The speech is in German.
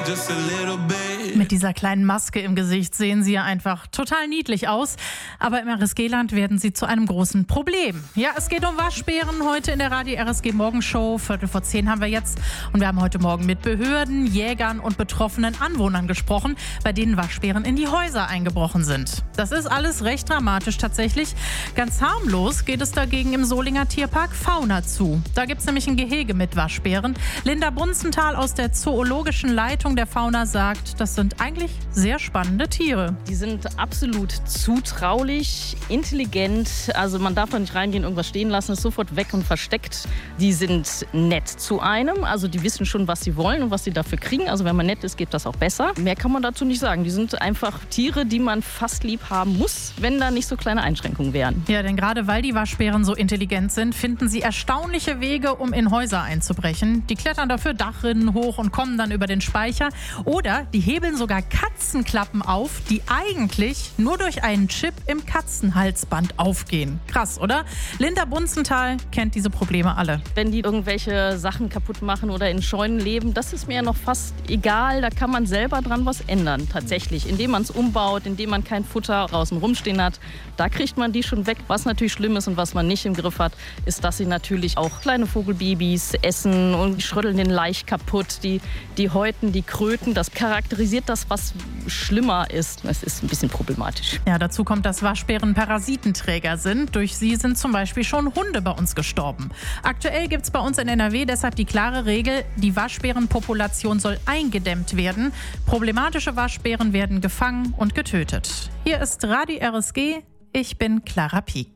just a little bit. Mit dieser kleinen Maske im Gesicht sehen sie ja einfach total niedlich aus. Aber im RSG-Land werden sie zu einem großen Problem. Ja, es geht um Waschbären heute in der Radio RSG Morgenshow. 9:45 haben wir jetzt. Und wir haben heute Morgen mit Behörden, Jägern und betroffenen Anwohnern gesprochen, bei denen Waschbären in die Häuser eingebrochen sind. Das ist alles recht dramatisch tatsächlich. Ganz harmlos geht es dagegen im Solinger Tierpark Fauna zu. Da gibt es nämlich ein Gehege mit Waschbären. Linda Bunzenthal aus der zoologischen Leitung der Fauna sagt, das sind eigentlich sehr spannende Tiere. Die sind absolut zutraulich, intelligent. Also man darf da nicht reingehen, irgendwas stehen lassen, ist sofort weg und versteckt. Die sind nett zu einem. Also die wissen schon, was sie wollen und was sie dafür kriegen. Also wenn man nett ist, geht das auch besser. Mehr kann man dazu nicht sagen. Die sind einfach Tiere, die man fast lieb haben muss, wenn da nicht so kleine Einschränkungen wären. Ja, denn gerade weil die Waschbären so intelligent sind, finden sie erstaunliche Wege, um in Häuser einzubrechen. Die klettern dafür Dachrinnen hoch und kommen dann über den Speicher. Oder die hebeln sogar Katzenklappen auf, die eigentlich nur durch einen Chip im Katzenhalsband aufgehen. Krass, oder? Linda Bunzenthal kennt diese Probleme alle. Wenn die irgendwelche Sachen kaputt machen oder in Scheunen leben, das ist mir ja noch fast egal. Da kann man selber dran was ändern, tatsächlich. Indem man es umbaut, indem man kein Futter draußen rumstehen hat. Da kriegt man die schon weg. Was natürlich schlimm ist und was man nicht im Griff hat, ist, dass sie natürlich auch kleine Vogelbabys essen und schrödeln den Laich kaputt. Die häuten, die Kröten, das charakterisiert das, was schlimmer ist. Das ist ein bisschen problematisch. Ja, dazu kommt, dass Waschbären Parasitenträger sind. Durch sie sind zum Beispiel schon Hunde bei uns gestorben. Aktuell gibt es bei uns in NRW deshalb die klare Regel, die Waschbärenpopulation soll eingedämmt werden. Problematische Waschbären werden gefangen und getötet. Hier ist Radio RSG. Ich bin Clara Pieck.